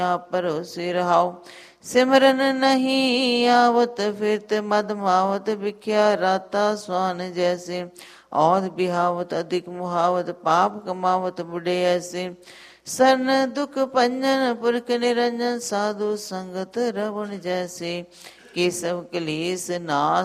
ਭਰੋਸੇ ਰਹਾਓ। ਸਿਮਰਨ ਨਹੀਂ ਆਵਤ ਫਿਰਤ ਮਦ ਮਾਵਤ, ਵਿਖਿਆ ਰਾਤਾ ਸਵਾਨ ਜੈਸੇ। ਔਧ ਬਿਹਾਵਤ ਅਧਿਕ ਮੁਹਾਵਤ, ਪਾਪ ਕਮਾਵਤ ਬੁਢੇ ਐਸੇ। ਸਰਨ ਦੁਖ ਭੰਜਨ ਪੁਰਖ ਨਿਰੰਜਨ, ਸਾਧੂ ਸੰਗਤ ਰਵਣ ਜੈਸੇ। ਕੇਸਵ ਕਲੇਸ ਨਾਸ